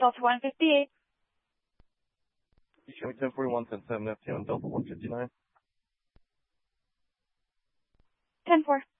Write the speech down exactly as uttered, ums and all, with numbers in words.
Delta one fifty-eight. You show me ten forty-one, ten seven F T on Delta one fifty-nine. ten four.